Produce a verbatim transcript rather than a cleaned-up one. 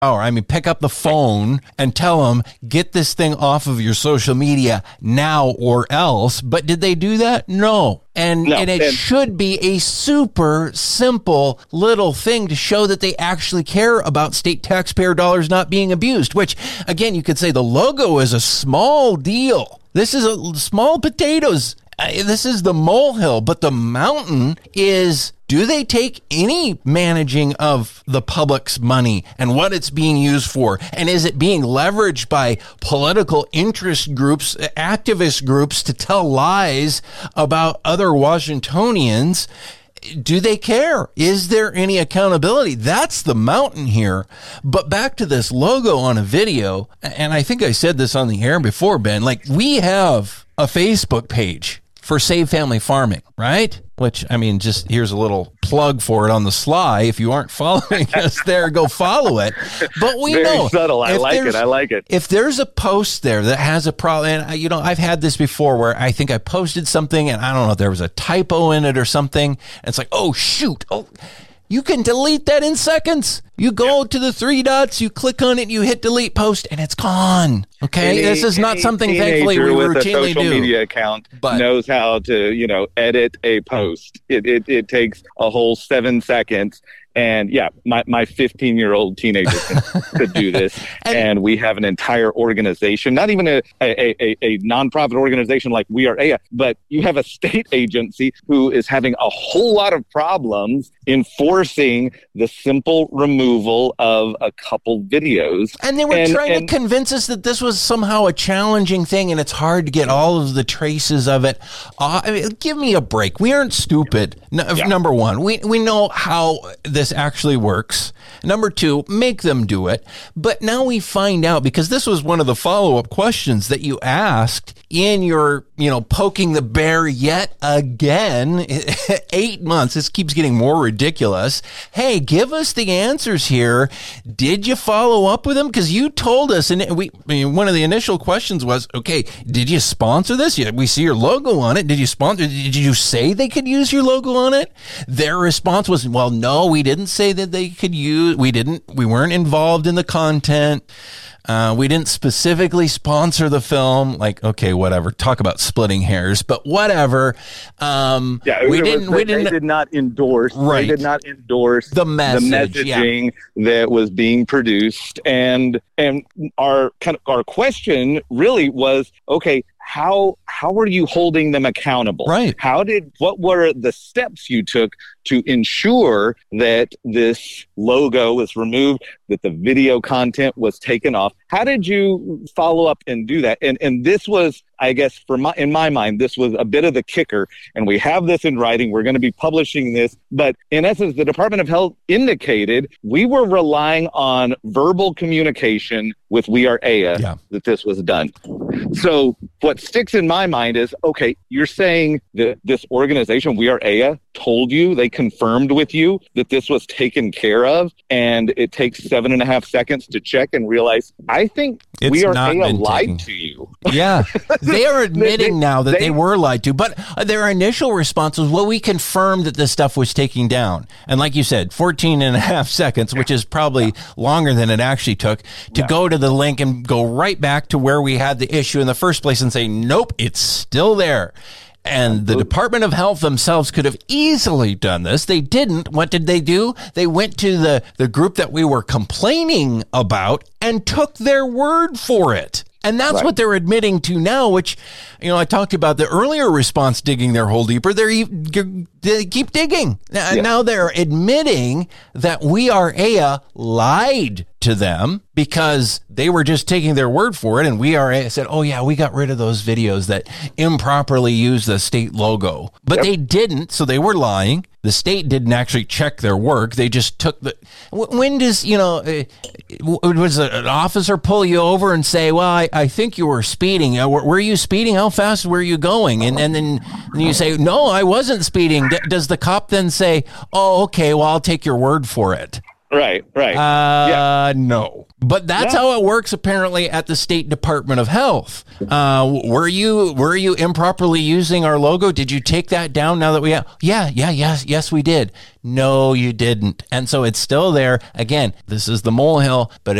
I mean, pick up the phone and tell them, get this thing off of your social media now or else. But did they do that? No. And, no, and it and- should be a super simple little thing to show that they actually care about state taxpayer dollars not being abused, which, again, you could say the logo is a small deal. This is a small potatoes. This is the molehill, but the mountain is, do they take any managing of the public's money and what it's being used for? And is it being leveraged by political interest groups, activist groups to tell lies about other Washingtonians? Do they care? Is there any accountability? That's the mountain here. But back to this logo on a video, and I think I said this on the air before, Ben, like we have a Facebook page for Save Family Farming, right? Which, I mean, just here's a little plug for it on the sly. If you aren't following us there, go follow it. But we Very know. subtle. I like it. I like it. If there's a post there that has a problem, and, you know, I've had this before where I think I posted something and I don't know if there was a typo in it or something. And it's like, oh, shoot. Oh, you can delete that in seconds. You go yeah. to the three dots, you click on it, you hit delete post, and it's gone. Okay, any, this is not something, thankfully, we with routinely a social do. Media account but, knows how to, you know, edit a post. It it, it takes a whole seven seconds. And yeah, my, my fifteen-year-old teenager could, could do this. and, and we have an entire organization, not even a, a, a, a nonprofit organization like We Are A I, but you have a state agency who is having a whole lot of problems enforcing the simple removal of a couple videos. And they were and, trying and, to convince us that this was somehow a challenging thing and it's hard to get all of the traces of it. Uh, I mean, give me a break. We aren't stupid. No, yeah. Number one, we, we know how this actually works. Number two, make them do it. But now we find out, because this was one of the follow-up questions that you asked in your, you know, poking the bear yet again, eight months. This keeps getting more ridiculous. Hey, give us the answers here. Did you follow up with them? Because you told us, and we, I mean, one of the initial questions was, okay, did you sponsor this? Yeah, we see your logo on it. Did you sponsor? Did you say they could use your logo on it? Their response was, well, no, we didn't say that they could use, we didn't, we weren't involved in the content. Uh, we didn't specifically sponsor the film. Like, okay, whatever. Talk about splitting hairs, but whatever. Um, yeah, we didn't. Was, we they didn't. did not endorse. Right. They did not endorse the message, the messaging yeah. that was being produced, and and our kind of our question really was, okay, how how are you holding them accountable? Right. How did what were the steps you took to ensure that this logo was removed, that the video content was taken off? How did you follow up and do that? And and this was, I guess, for my in my mind, this was a bit of the kicker. And we have this in writing. We're going to be publishing this. But in essence, the Department of Health indicated we were relying on verbal communication with We Are A I yeah. that this was done. So what sticks in my mind is, okay, you're saying that this organization, We Are A I, told you, they confirmed with you that this was taken care of, and it takes seven and a half seconds to check and realize, I think it's We Are not A I been lied taken. to you. Yeah, they are admitting they, now that they, they were lied to, but their initial response was, well, we confirmed that this stuff was taken down. And like you said, fourteen and a half seconds, which is probably yeah. longer than it actually took, to yeah. go to the link and go right back to where we had the issue in the first place and say, nope, it's still there. And the Department of Health themselves could have easily done this. They didn't. What did they do? They went to the, the group that we were complaining about and took their word for it. And that's right. what they're admitting to now, which, you know, I talked about the earlier response digging their hole deeper. They're, they keep digging. Yeah. Now they're admitting that We Are A I lied to them because they were just taking their word for it. And We Are A I said, oh, yeah, we got rid of those videos that improperly used the state logo. But yep. they didn't. So they were lying. The state didn't actually check their work. They just took the, when does, you know, was an officer pull you over and say, well, I, I think you were speeding. Were, were you speeding? How fast were you going? And, and then and you say, no, I wasn't speeding. D- does the cop then say, oh, okay, well, I'll take your word for it? Right, right. Uh, yeah. no. But that's Yeah. how it works apparently at the State Department of Health. Uh, were you were you improperly using our logo? Did you take that down now that we have? Yeah, yeah, yes, yes, we did. No, you didn't. And so it's still there. Again, this is the molehill, but